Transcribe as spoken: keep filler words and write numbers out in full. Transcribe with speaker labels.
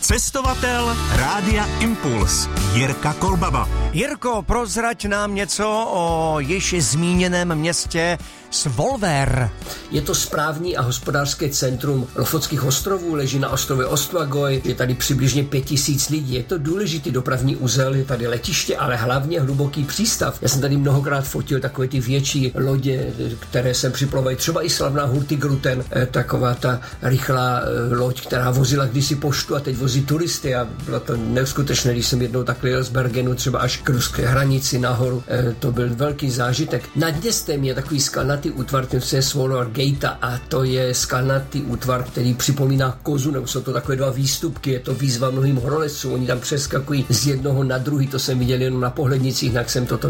Speaker 1: Cestovatel Rádia Impuls Jirka Kolbaba.
Speaker 2: Jirko, prozrať nám něco o již zmíněném městě Svolvær.
Speaker 3: Je to správní a hospodářské centrum Lofotských ostrovů, leží na ostrově Ostvagoj, je tady přibližně pět tisíc lidí. Je to důležitý dopravní uzel, je tady letiště, ale hlavně hluboký přístav. Já jsem tady mnohokrát fotil takové ty větší lodě, které sem připlouvají, třeba i slavná Hurtigruten, taková ta rychlá loď, která vozila kdysi poštu a teď vozí turisty a bylo to neskutečné, když jsem jednou takhle jel z Bergenu třeba až k ruské hranici nahoru. To byl velký zážitek. Nad městem je takový skalnatý útvar, ten se Svolvær Gate a to je skalnatý útvar, který připomíná kozu, nebo jsou to takové dva výstupky, je to výzva mnohým horolezcům, oni tam přeskakují z jednoho na druhý, to jsem viděl jenom na pohlednicích, jak jsem toto